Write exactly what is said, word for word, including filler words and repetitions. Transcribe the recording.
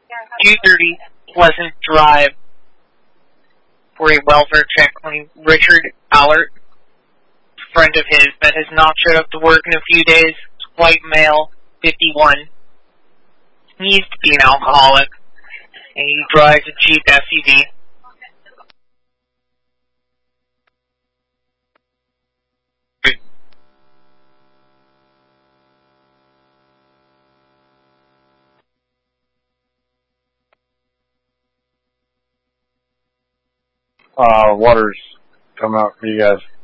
two thirty Pleasant Drive for a welfare check on Richard Allert, a friend of his that has not showed up to work in a few days. White male, fifty-one. He used to be an alcoholic, and he drives a Jeep S U V. Uh, water's coming out for you guys.